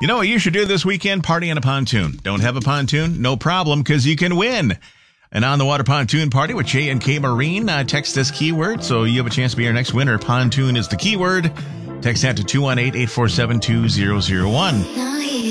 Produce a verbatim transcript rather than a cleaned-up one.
You know what you should do this weekend? Party on a pontoon. Don't have a pontoon? No problem, because you can win an on-the-water pontoon party with J and K Marine. Uh, text this keyword so you have a chance to be our next winner. Pontoon is the keyword. Text that to two one eight, eight four seven, two zero zero one.